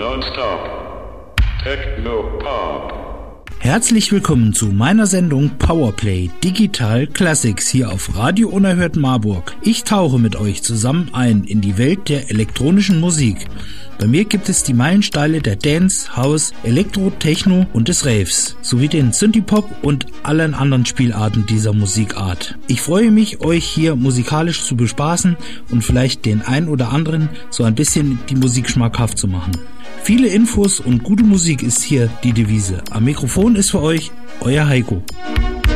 Non-stop. Techno-Pop. Herzlich willkommen zu meiner Sendung Powerplay Digital Classics hier auf Radio Unerhört Marburg. Ich tauche mit euch zusammen ein in die Welt der elektronischen Musik. Bei mir gibt es die Meilensteine der Dance, House, Elektro, Techno und des Raves, sowie den Synthie-Pop und allen anderen Spielarten dieser Musikart. Ich freue mich, euch hier musikalisch zu bespaßen und vielleicht den ein oder anderen so ein bisschen die Musik schmackhaft zu machen. Viele Infos und gute Musik ist hier die Devise. Am Mikrofon ist für euch euer Heiko.